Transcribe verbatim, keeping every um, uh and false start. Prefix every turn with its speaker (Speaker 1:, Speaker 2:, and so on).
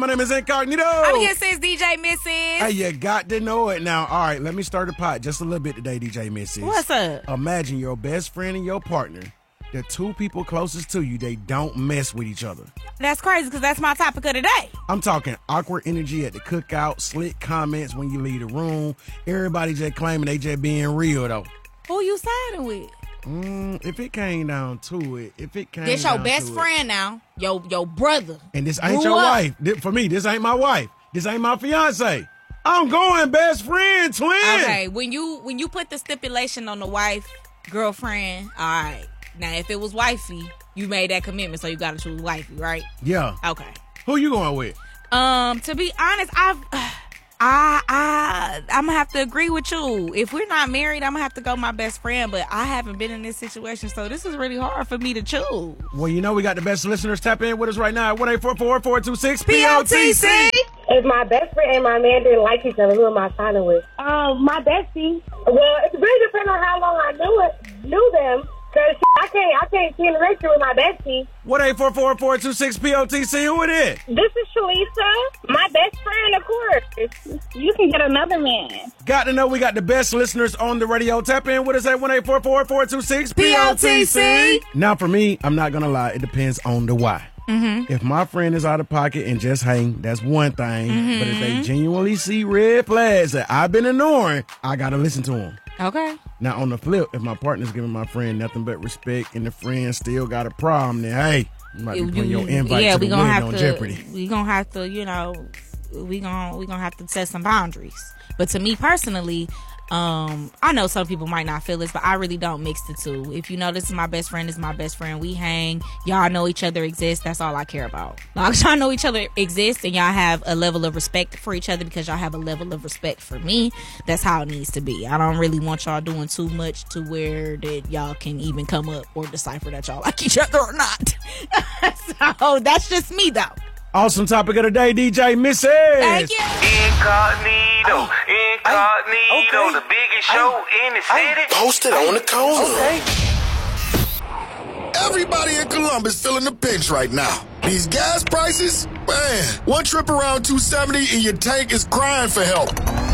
Speaker 1: My name is Incognito.
Speaker 2: I'm here since D J Missus.
Speaker 1: Hey, you got to know it now. All right, let me start the pot just a little bit today, D J Missus.
Speaker 2: What's up?
Speaker 1: Imagine your best friend and your partner, the two people closest to you, they don't mess with each other.
Speaker 2: That's crazy because that's my topic of the day.
Speaker 1: I'm talking awkward energy at the cookout, slick comments when you leave the room. Everybody just claiming they just being real, though.
Speaker 2: Who you siding with?
Speaker 1: Mm, if it came down to it, if it came
Speaker 2: This your
Speaker 1: down
Speaker 2: best
Speaker 1: to
Speaker 2: friend
Speaker 1: it,
Speaker 2: now. Your your brother.
Speaker 1: and this ain't
Speaker 2: Grew
Speaker 1: your
Speaker 2: up.
Speaker 1: wife. Thi- For me, this ain't my wife. This ain't my fiance. I'm going best friend, twin.
Speaker 2: Okay, when you when you put the stipulation on the wife, girlfriend, all right. Now, if it was wifey, you made that commitment, so you got to choose wifey, right?
Speaker 1: Yeah.
Speaker 2: Okay.
Speaker 1: Who you going with?
Speaker 2: Um, to be honest, I've, I, I, I'm gonna have to agree with you. If we're not married, I'm gonna have to go my best friend. But I haven't been in this situation, so this is really hard for me to choose.
Speaker 1: Well, you know we got the best listeners. Tap in with us right now at one eight four four, four two six, P
Speaker 2: P
Speaker 1: O
Speaker 2: O
Speaker 1: T
Speaker 2: T
Speaker 1: C.
Speaker 2: C.
Speaker 3: If my best friend and my man didn't like each other, who am I signing with? Um, my bestie. Well, it really depends on how long I knew it, knew them. Cause I can't, I can't see in the relationship with my bestie.
Speaker 1: one eight four four, four two six, P O T C. Who it is?
Speaker 3: This is Shalisa, my best friend, of course. You can get another man.
Speaker 1: Got to know we got the best listeners on the radio. Tap in with us at one eight four four, four two six, P O T C. Now, for me, I'm not going to lie. It depends on the why.
Speaker 2: Mm-hmm.
Speaker 1: If my friend is out of pocket and just hang, that's one thing.
Speaker 2: Mm-hmm.
Speaker 1: But if they genuinely see red flags that I've been ignoring, I got to listen to them.
Speaker 2: Okay.
Speaker 1: Now, on the flip, if my partner's giving my friend nothing but respect and the friend still got a problem, then, hey, you might be putting your invite
Speaker 2: yeah,
Speaker 1: to
Speaker 2: we
Speaker 1: the
Speaker 2: gonna
Speaker 1: wedding
Speaker 2: have
Speaker 1: on
Speaker 2: to,
Speaker 1: jeopardy.
Speaker 2: We gonna have to, you know, we gonna we gonna have to set some boundaries. But to me personally, um, I know some people might not feel this, but I really don't mix the two. If you know this is my best friend, this is my best friend. We hang. Y'all know each other exists. That's all I care about. Like y'all know each other exists, and y'all have a level of respect for each other because y'all have a level of respect for me. That's how it needs to be. I don't really want y'all doing too much to where that y'all can even come up or decipher that y'all like each other or not. So that's just me, though.
Speaker 1: Awesome topic of the day, D J Missus.
Speaker 2: Thank you.
Speaker 4: Incognito, Incognito,
Speaker 5: okay.
Speaker 4: the biggest show in the city.
Speaker 5: Posted on the corner.
Speaker 4: Okay.
Speaker 5: Everybody in Columbus feeling the pinch right now. These gas prices, man, one trip around two seventy and your tank is crying for help.